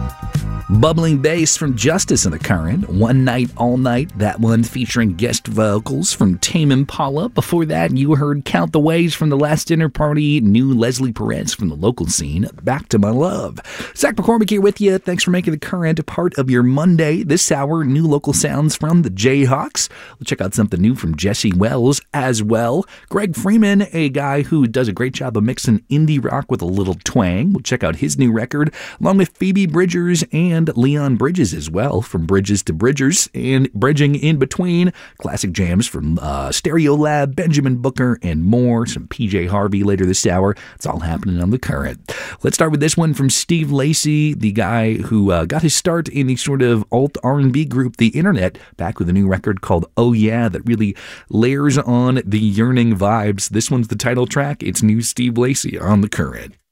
Bubbling bass from Justice in the Current. One Night, All Night. That one featuring guest vocals from Tame Impala. Before that, you heard Count the Ways from The Last Dinner Party. New Leslie Perez from the local scene. Back to My Love. Zach McCormick here with you. Thanks for making The Current a part of your Monday. This hour, new local sounds from the Jayhawks. We'll check out something new from Jesse Wells as well. Greg Freeman, a guy who does a great job of mixing indie rock with a little twang. We'll check out his new record, along with Phoebe Bridgers and Leon Bridges as well, from Bridges to Bridgers, and bridging in between, classic jams from Stereolab, Benjamin Booker, and more. Some PJ Harvey later this hour. It's all happening on The Current. Let's start with this one from Steve Lacy, the guy who got his start in the sort of alt R&B group The Internet, back with a new record called Oh Yeah, that really layers on the yearning vibes. This one's the title track. It's new Steve Lacy on The Current.